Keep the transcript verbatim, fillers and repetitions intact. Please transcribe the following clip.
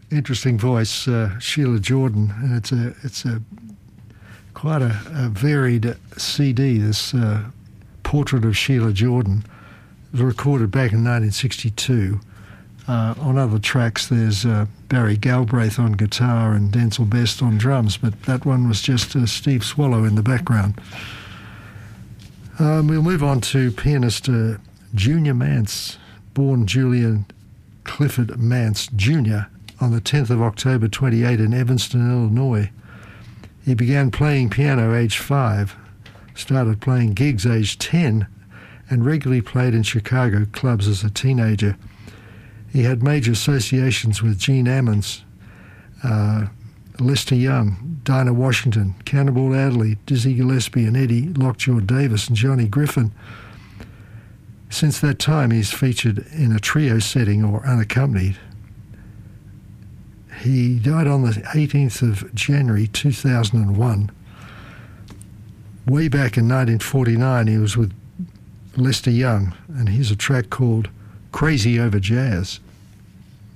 interesting voice, uh, Sheila Jordan, and it's a it's a quite a, a varied C D. This uh, Portrait of Sheila Jordan was recorded back in nineteen sixty-two. Uh, on other tracks, there's uh, Barry Galbraith on guitar and Denzel Best on drums, but that one was just uh, Steve Swallow in the background. Um, we'll move on to pianist uh, Junior Mance, born Julian Clifford Mance Junior on the tenth of October twenty-eight in Evanston, Illinois. He began playing piano aged five, started playing gigs aged ten, and regularly played in Chicago clubs as a teenager. He had major associations with Gene Ammons, uh, Lester Young, Dinah Washington, Cannonball Adderley, Dizzy Gillespie, and Eddie Lockjaw Davis and Johnny Griffin. Since that time, he's featured in a trio setting or unaccompanied. He died on the eighteenth of January two thousand one. Way back in nineteen forty-nine, he was with Lester Young, and here's a track called Crazy Over Jazz.